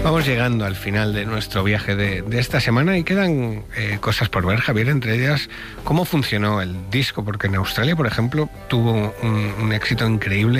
Vamos llegando al final de nuestro viaje de esta semana y quedan cosas por ver, Javier, entre ellas cómo funcionó el disco, porque en Australia, por ejemplo, tuvo un éxito increíble.